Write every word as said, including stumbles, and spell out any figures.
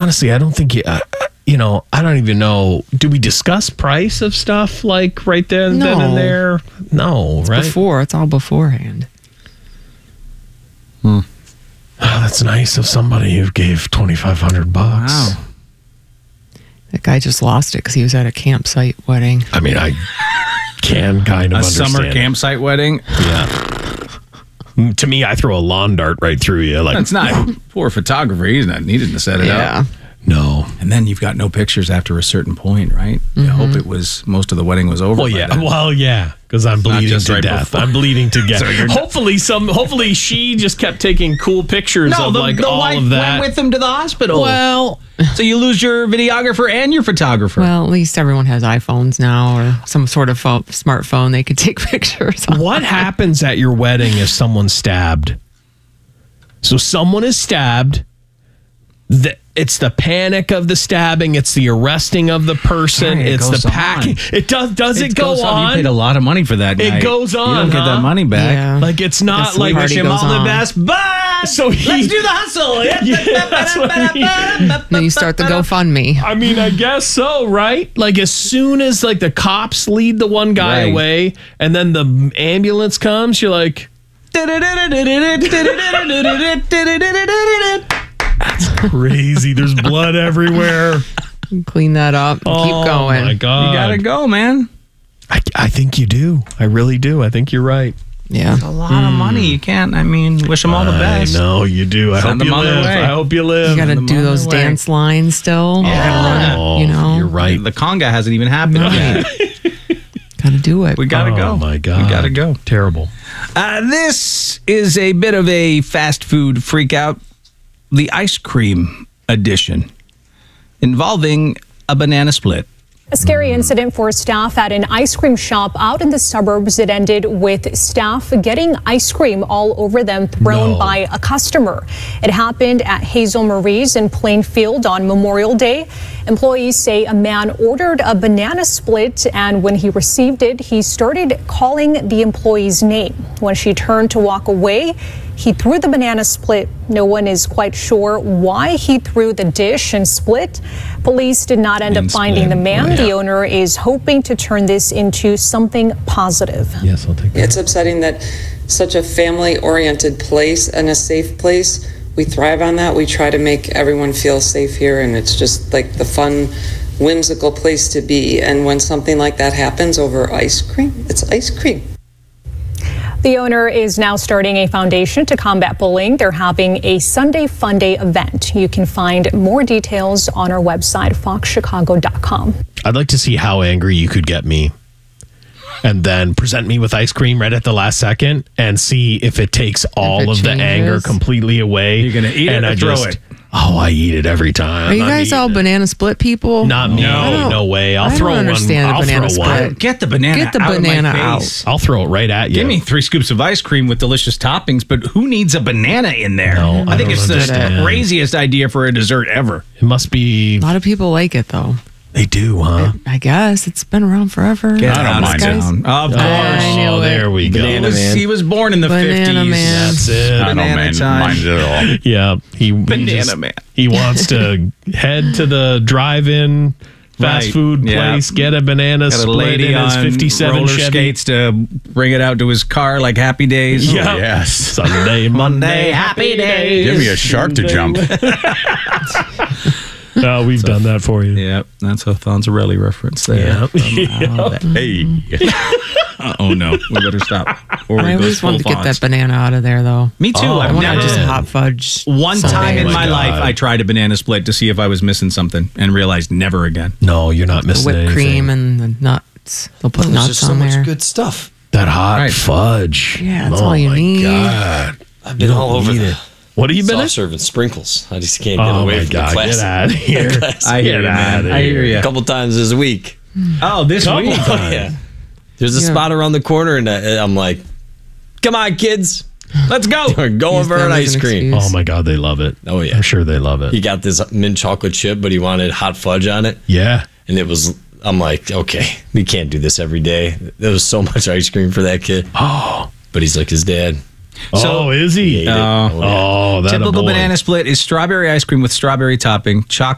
honestly, I don't think you, uh, you know, I don't even know. Do we discuss price of stuff like right there, No. then and there? No, It's right? before. It's all beforehand. Oh, that's nice of somebody who gave twenty-five hundred bucks. Wow. That guy just lost it because he was at a campsite wedding. I mean, I can kind of A understand summer it. campsite wedding. Yeah. To me, I throw a lawn dart right through you. Like, That's not poor photographer. He's not needed to set it Yeah. up. no. And then you've got no pictures after a certain point, right? You hope it was most of the wedding was over. Well, by yeah. then. Well, yeah. Because I'm not bleeding just to right death. before. I'm bleeding to death. So you're not- hopefully, some. Hopefully, she just kept taking cool pictures no, of the, like the all wife of that. went with him to the hospital. Well, so you lose your videographer and your photographer. Well, at least everyone has iPhones now or some sort of phone, smartphone they could take pictures on. what happens at your wedding if someone's stabbed? So someone is stabbed. The, it's the panic of the stabbing. It's the arresting of the person. Right, it it's goes the packing. on. It does. Does it, go goes on? You paid a lot of money for that. It night. goes You on, don't get huh? that money back. Yeah. Like it's not The like party Wish him goes all the on. best. But So he- let's do the hustle. Yeah, that's what I mean. Then you start the GoFundMe. I mean, I guess so, right? Like as soon as like the cops lead the one guy Right. away, and then the ambulance comes, you're like, that's crazy. There's blood everywhere. Clean that up and Oh keep going. my god! You gotta go, man. I, I think you do. I really do. I think you're right. Yeah. A lot of money. You can't. I mean, wish them all the best. I know you do. I Send hope you them on their live. way. I hope you live. You got to them do on those their way. dance lines still. You got to run it, you know. You're right. The conga hasn't even happened yet. Got to do it. We gotta oh go. my god! We gotta go. Terrible. Uh, this is a bit of a fast food freak out. The ice cream edition involving a banana split. A scary incident for staff at an ice cream shop out in the suburbs. It ended with staff getting ice cream all over them thrown No. by a customer. It happened at Hazel Marie's in Plainfield on Memorial Day. Employees say a man ordered a banana split, and when he received it, he started calling the employee's name. When she turned to walk away, he threw the banana split. No one is quite sure why he threw the dish and split. Police did not end up And finding split. the man. Oh, yeah. The owner is hoping to turn this into something positive. Yes, I'll take that. It's upsetting that such a family-oriented place and a safe place, we thrive on that. We try to make everyone feel safe here, and it's just like the fun, whimsical place to be. And when something like that happens over ice cream, it's ice cream. The owner is now starting a foundation to combat bullying. They're having a Sunday Fun Day event. You can find more details on our website, fox chicago dot com. I'd like to see how angry you could get me and then present me with ice cream right at the last second and see if it takes all it of the anger changes. completely away. You're gonna eat it and or I throw just, it? Oh, I eat it every time. Are you I'm guys all eating it. banana split people? Not me. I don't- No way. I'll I throw don't one. understand a I'll banana throw split. one. Get the banana Get the out banana of my out. face. I'll throw it right at you. Give me three scoops of ice cream with delicious toppings, but who needs a banana in there? No, I I think don't it's the understand. craziest idea for a dessert ever. It must be. A lot of people like it, though. They do, huh? I guess. It's been around forever. Get I don't out, mind guys. it. Of course. I knew oh, it. there we go. He Banana was, man. he was born in the Banana fifties. man. That's it. I don't Banana mind, time. mind it at all. Yeah, he he Banana just- man. He wants to head to the drive-in fast Right. food Yeah. place, get a banana Got a split lady in his on fifty-seven roller Chevy. skates to bring it out to his car like Happy Days. Yeah. Yes. Sunday, Monday, happy days. Give me a shark to jump. No, we've done that for you. Yep, that's a Fonzarelli reference there. Yeah. Hey. Oh no, we better stop. Or I we always go wanted to full get that Fonz. banana out of there, though. Me too. Oh, I I've want never. to just hot fudge. One something. time in Oh, my my life, God. I tried a banana split to see if I was missing something and realized never again. No, you're not The missing whipped anything. cream and the nuts. They'll put There's nuts just so on much there. good stuff. That hot Right. fudge. Yeah, that's oh all you my need. God. I've been You all don't over need the it. What have you been soft in? serve and sprinkles. I just can't get Oh away my from God, the get classic. out of here. Classic. I hear Get you, man. outta I hear here. A you. couple times this week. Oh, this Couple week. times. Yeah. There's a Yeah. spot around the corner, and I, I'm like, come on, kids. Let's go. We're going Use for that an as ice an cream. excuse. Oh my God, they love it. Oh, yeah. I'm sure they love it. He got this mint chocolate chip, but he wanted hot fudge on it. Yeah. And it was, I'm like, okay, we can't do this every day. There was so much ice cream for that kid. Oh. But he's like his dad. So- oh, is he? Ate it. Oh. Oh, yeah. Oh, that a Typical boy. banana split is strawberry ice cream with strawberry topping, chocolate.